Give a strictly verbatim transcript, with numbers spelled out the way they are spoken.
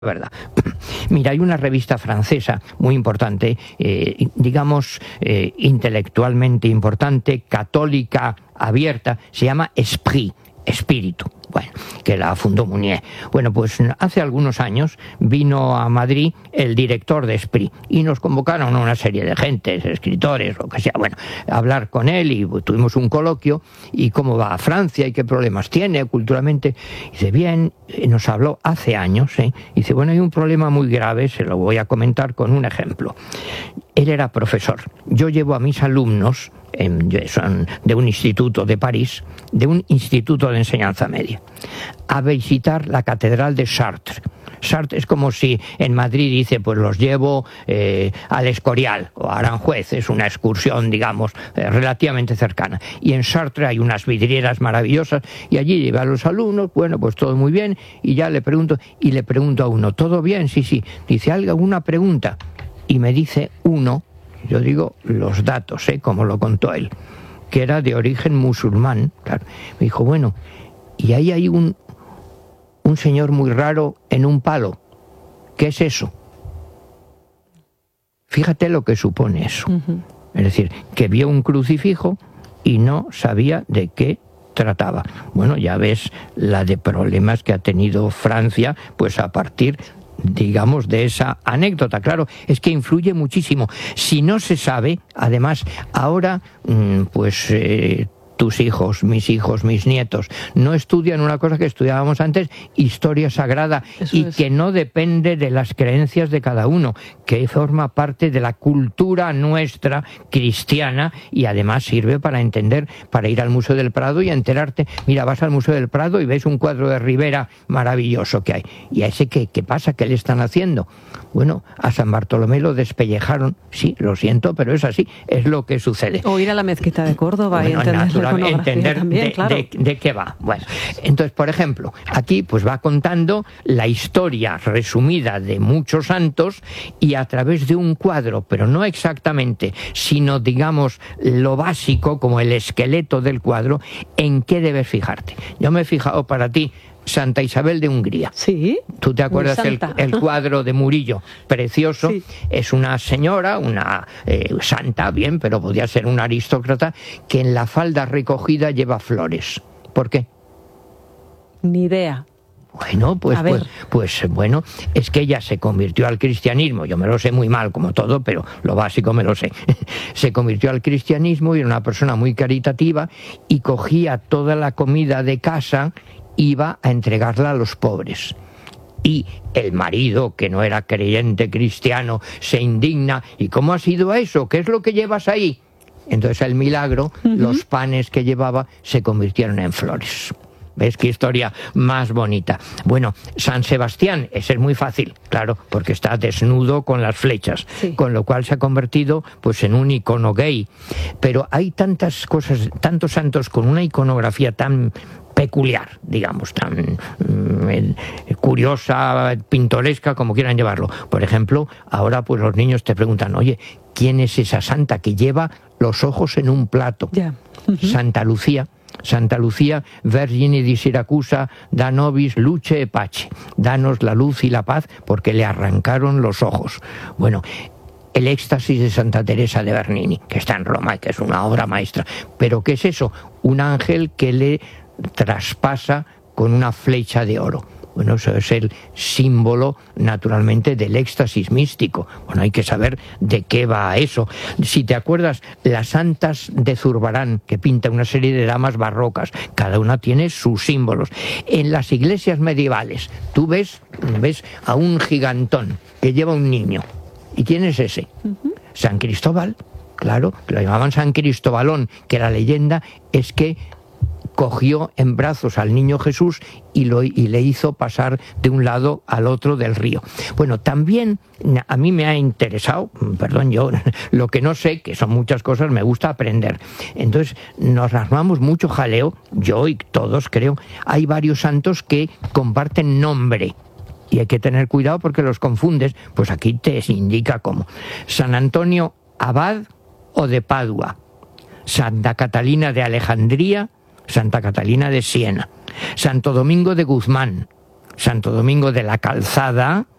verdad. Mira, hay una revista francesa muy importante, eh, digamos, eh, intelectualmente importante, católica, abierta, se llama Esprit, Espíritu, bueno, que la fundó Mounier. Bueno, pues hace algunos años vino a Madrid el director de Esprit y nos convocaron a una serie de gentes, escritores, lo que sea, bueno, a hablar con él y tuvimos un coloquio y cómo va a Francia y qué problemas tiene culturalmente. Y dice, bien, nos habló hace años, ¿eh? Y dice, bueno, hay un problema muy grave, se lo voy a comentar con un ejemplo. Él era profesor. Yo llevo a mis alumnos son de un instituto de París, de un instituto de enseñanza media, a visitar la catedral de Chartres. Chartres es como si en Madrid dice, pues los llevo eh, al Escorial o a Aranjuez, es una excursión, digamos, eh, relativamente cercana. Y en Chartres hay unas vidrieras maravillosas y allí lleva a los alumnos, bueno, pues todo muy bien, y ya le pregunto, y le pregunto a uno, ¿todo bien? Sí, sí. Dice, ¿alguna pregunta? Y me dice uno, yo digo los datos, ¿eh? Como lo contó él, que era de origen musulmán, claro. Me dijo, bueno, y ahí hay un, un señor muy raro en un palo. ¿Qué es eso? Fíjate lo que supone eso. Uh-huh. Es decir, que vio un crucifijo y no sabía de qué trataba. Bueno, ya ves la de problemas que ha tenido Francia, pues a partir, digamos, de esa anécdota. Claro, es que influye muchísimo. Si no se sabe, además, ahora, pues eh, tus hijos, mis hijos, mis nietos, no estudian una cosa que estudiábamos antes, historia sagrada, Eso y es. Que no depende de las creencias de cada uno, que forma parte de la cultura nuestra cristiana y además sirve para entender, para ir al Museo del Prado y enterarte. Mira, vas al Museo del Prado y ves un cuadro de Rivera maravilloso que hay. ¿Y a ese qué, qué pasa? ¿Qué le están haciendo? Bueno, a San Bartolomé lo despellejaron. Sí, lo siento, pero es así, es lo que sucede. O ir a la mezquita de Córdoba, bueno, y entender la entender también, de, claro. de, de qué va. Bueno, entonces, por ejemplo, aquí pues va contando la historia resumida de muchos santos y a través de un cuadro, pero no exactamente, sino digamos lo básico, como el esqueleto del cuadro, en qué debes fijarte. Yo me he fijado para ti Santa Isabel de Hungría. Sí. ¿Tú te acuerdas el, el cuadro de Murillo? Precioso. Sí. Es una señora, una eh, santa, bien, pero podía ser una aristócrata, que en la falda recogida lleva flores. ¿Por qué? Ni idea. Bueno, pues, pues, pues bueno, es que ella se convirtió al cristianismo, yo me lo sé muy mal como todo, pero lo básico me lo sé. Se convirtió al cristianismo y era una persona muy caritativa y cogía toda la comida de casa, iba a entregarla a los pobres. Y el marido, que no era creyente cristiano, se indigna. ¿Y cómo ha sido eso? ¿Qué es lo que llevas ahí? Entonces el milagro, uh-huh. Los panes que llevaba se convirtieron en flores. ¿Ves qué historia más bonita? Bueno, San Sebastián, ese es muy fácil, claro, porque está desnudo con las flechas, sí. Con lo cual se ha convertido pues en un icono gay. Pero hay tantas cosas, tantos santos con una iconografía tan peculiar, digamos, tan eh, curiosa, pintoresca, como quieran llevarlo. Por ejemplo, ahora pues los niños te preguntan, oye, ¿quién es esa santa que lleva los ojos en un plato? Yeah. Uh-huh. Santa Lucía. Santa Lucía, Vergine di Siracusa, da nobis luce e pace. Danos la luz y la paz, porque le arrancaron los ojos. Bueno, el éxtasis de Santa Teresa de Bernini, que está en Roma y que es una obra maestra. ¿Pero qué es eso? Un ángel que le traspasa con una flecha de oro. Bueno, eso es el símbolo, naturalmente, del éxtasis místico. Bueno, hay que saber de qué va eso. Si te acuerdas, las santas de Zurbarán, que pinta una serie de damas barrocas, cada una tiene sus símbolos. En las iglesias medievales, tú ves, ves a un gigantón que lleva un niño. ¿Y quién es ese? Uh-huh. San Cristóbal, claro, que lo llamaban San Cristóbalón, que la leyenda es que cogió en brazos al niño Jesús y, lo, y le hizo pasar de un lado al otro del río. Bueno, también a mí me ha interesado, perdón, yo lo que no sé, que son muchas cosas, me gusta aprender. Entonces nos armamos mucho jaleo, yo y todos creo. Hay varios santos que comparten nombre y hay que tener cuidado porque los confundes. Pues aquí te indica cómo. San Antonio Abad o de Padua, Santa Catalina de Alejandría, Santa Catalina de Siena, Santo Domingo de Guzmán, Santo Domingo de la Calzada,